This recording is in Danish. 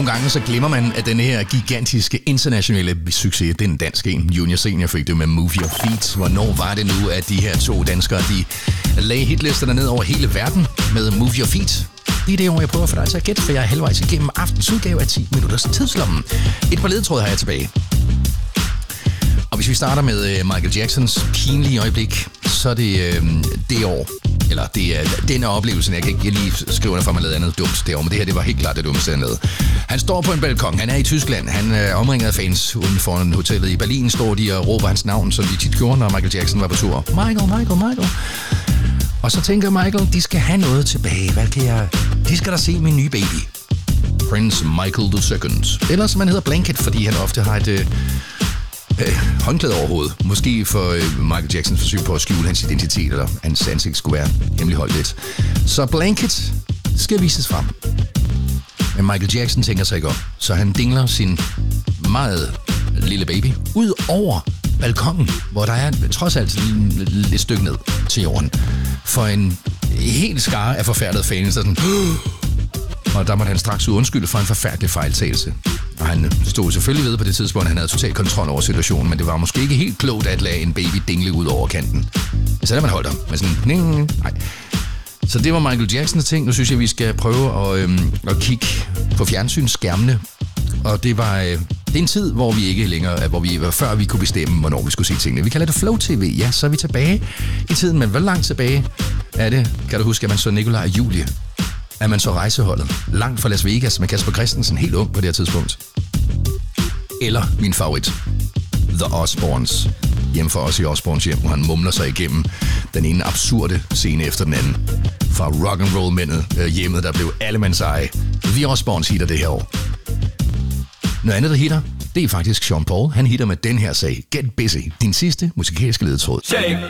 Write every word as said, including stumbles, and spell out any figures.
Nogle gange så glemmer man, at den her gigantiske internationale succes, den danske en, Junior Senior fik det med Move Your Feet. Hvornår var det nu, at de her to danskere, de lagde hitlisterne ned over hele verden med Move Your Feet? Det er det ord, jeg prøver for dig til at gætte, for jeg er halvvejs igennem aftens udgave af ti minutters tidslommen. Et par ledetråde har jeg tilbage. Og hvis vi starter med Michael Jacksons pinlige øjeblik, så er det øh, det år, eller det er den oplevelse, jeg kan ikke lige skrive under for mig noget andet dumt det år, men det her, det var helt klart det dummeste dernede. Han står på en balkon, han er i Tyskland, han er omringet af fans uden for hotellet i Berlin, står de og råber hans navn, som de tit gjorde, når Michael Jackson var på tur. Michael, Michael, Michael. Og så tænker Michael, de skal have noget tilbage, hvad kan jeg... De skal da se min nye baby. Prince Michael the Second. Eller som han hedder Blanket, fordi han ofte har et... Øh, Øh, håndklæde over hovedet. Måske for øh, Michael Jacksons forsøg på at skjule hans identitet, eller hans ansigt skulle være hemmeligholdt lidt. Så Blanket skal vises frem. Men Michael Jackson tænker sig ikke om, så han dingler sin meget lille baby ud over balkongen, hvor der er trods alt et stykke ned til jorden. For en helt skare af forfærdede fans, der sådan... Og der måtte han straks undskylde for en forfærdelig fejltagelse. Og han stod selvfølgelig ved på det tidspunkt, at han havde total kontrol over situationen, men det var måske ikke helt klogt at lade en baby dingle ud over kanten. Så der man holdt ham med sådan, nej. Så det var Michael Jacksons ting. Nu synes jeg, vi skal prøve at, øhm, at kigge på fjernsynsskærmene. Og det var øh, det er en tid, hvor vi ikke længere, hvor vi før vi kunne bestemme, hvornår vi skulle se tingene. Vi kalder det Flow T V. Ja, så er vi tilbage i tiden, men hvor langt tilbage er det? Kan du huske, at man så Nikolaj og Julie? Er man så Rejseholdet langt fra Las Vegas med Kasper Christensen, helt ung på det her tidspunkt? Eller min favorit, The Osbournes. Hjemme for os i Osbournes hjem, hvor han mumler sig igennem den ene absurde scene efter den anden. Fra rock'n'roll-mændet øh, hjemmet, der blev allemands eje. The Osbournes hitter det her år. Noget andet, der hitter, det er faktisk Sean Paul. Han hitter med den her sag. Get Busy. Din sidste musikalske ledetråd.